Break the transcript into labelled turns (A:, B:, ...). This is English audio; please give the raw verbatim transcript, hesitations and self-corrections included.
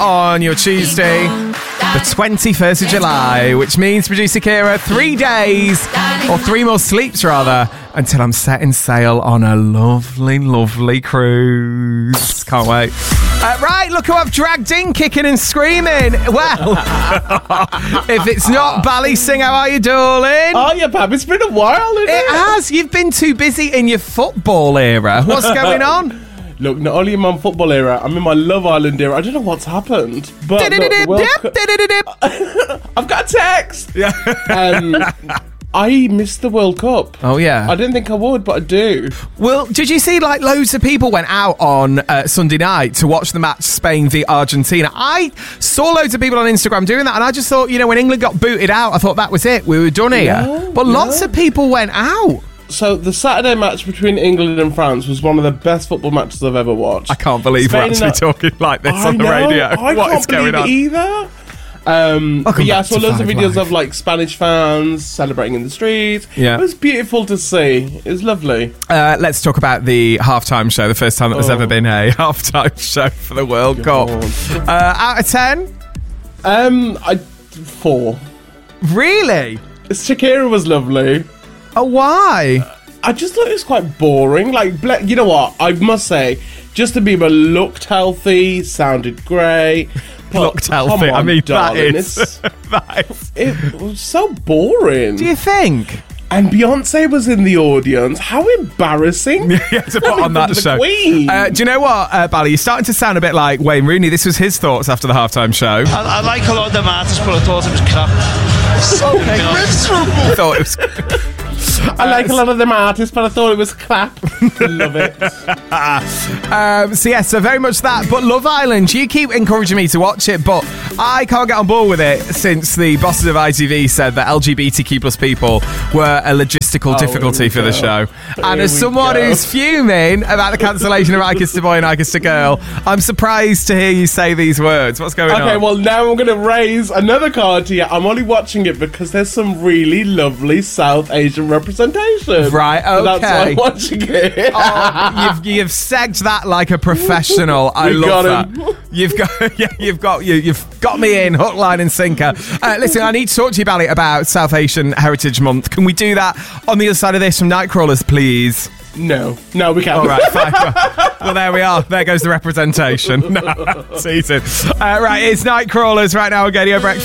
A: on your Tuesday, the twenty-first of July, which means, producer Kira, three days, or three more sleeps rather, until I'm setting sail on a lovely, lovely cruise. Can't wait. Uh, right, look who I've dragged in, kicking and screaming. Well, if it's not Bally Singh, how are you, darling?
B: Oh, yeah, Pab, it's been a while, isn't it?
A: It has. You've been too busy in your football era. What's going on?
B: Look, not only in my football era, I'm in my Love Island era. I don't know what's happened, but look, the World Cup- I've got a text.
A: Yeah.
B: Um, I missed the World Cup.
A: Oh, yeah.
B: I didn't think I would, but I do.
A: Well, did you see, like, loads of people went out on uh, Sunday night to watch the match Spain v Argentina? I saw loads of people on Instagram doing that, and I just thought, you know, when England got booted out, I thought that was it. We were done here.
B: Yeah,
A: but
B: yeah.
A: lots of people went out.
B: So the Saturday match between England and France was one of the best football matches I've ever watched.
A: I can't believe
B: Spain
A: we're actually
B: and-
A: talking like this
B: I
A: on the
B: know,
A: radio.
B: I
A: What
B: can't
A: is going
B: believe
A: on?
B: it either. Um,
A: Welcome
B: but yeah, I
A: back
B: saw
A: to
B: loads of
A: Five
B: videos
A: Live.
B: of like Spanish fans celebrating in the streets.
A: Yeah.
B: It was beautiful to see. It was lovely.
A: Uh, let's talk about the halftime show, the first time that there's
B: Oh.
A: ever been a halftime show for the World
B: God.
A: Cup. Uh, out of ten?
B: Um, I four.
A: Really?
B: Shakira was lovely.
A: Oh, why?
B: I just thought it was quite boring. Like, ble- you know what? I must say, Justin Bieber looked healthy, sounded great. but
A: Looked
B: come
A: healthy.
B: on,
A: I mean,
B: darling,
A: that is...
B: it's-
A: that is...
B: it was so boring.
A: Do you think?
B: And Beyonce was in the audience. How embarrassing!
A: Yeah, to put on that
B: the
A: show.
B: Queen.
A: Uh, do you know what, uh, Bally? You're starting to sound a bit like Wayne Rooney. This was his thoughts after the halftime show.
C: I, I like a lot of them artists, but I thought it was crap.
B: so miserable.
A: I thought it was...
B: I like a lot of them artists, but I thought it was crap. Love it.
A: Um, so, yeah, so very much that. But Love Island, you keep encouraging me to watch it, but I can't get on board with it since the bosses of I T V said that L G B T Q plus people were a logistical
B: Oh,
A: difficulty
B: here we
A: for the
B: go.
A: show. And
B: Here
A: as
B: we
A: someone
B: go.
A: who's fuming about the cancellation of I Kissed a Boy and I Kissed a Girl, I'm surprised to hear you say these words. What's going on?
B: Okay, well, now I'm going to raise another card here. I'm only watching it because there's some really lovely South Asian representation.
A: Right,
B: So that's why
A: okay.
B: I'm watching it.
A: Oh, you've you've segged that like a professional. I
B: We
A: love
B: got
A: that.
B: him.
A: You've got yeah, you've got you, you've got me in hook, line, and sinker. Uh, listen, I need to talk to you about it about South Asian Heritage Month. Can we do that on the other side of this from Nightcrawlers, please?
B: No. No, we can't.
A: All right, fine. Well, well, there we are. There goes the representation. No, season. Uh, right, it's Nightcrawlers right now. Again, your breakfast.